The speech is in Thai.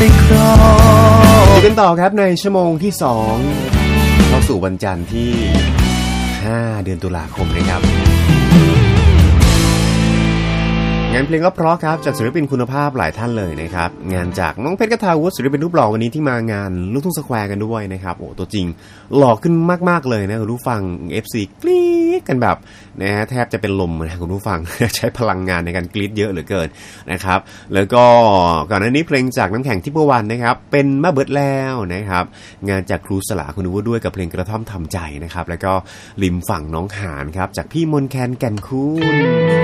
ไปครองอยู่กันต่อครับในชั่วโมงที่2เข้าสู่วันจันทร์ที่5เดือนตุลาคมนะครับงานเพลงก็เพราะครับจากศิลปินคุณภาพหลายท่านเลยนะครับงานจากน้องเพชรกทาวุฒิศิลปินรูปหล่อวันนี้ที่มางานลูกทุ่งสแควร์กันด้วยนะครับโอ้ตัวจริงหล่อขึ้นมากๆเลยนะคุณผู้ฟัง FC กรี๊ดกันแบบนะฮะแทบจะเป็นลมนะคุณผู้ฟัง ใช้พลังงานในการกรี๊ดเยอะเหลือเกินนะครับแล้วก็ก่อนหน้านี้เพลงจากน้ำแข็งทิพวรรณนะครับเป็นมาเบิดแล้วนะครับงานจากครูสลาคุณวุฒิด้วยกับเพลงกระท่อมทำใจนะครับแล้วก็ริมฝั่งน้องหานครับจากพี่มนแคนแก่นคูน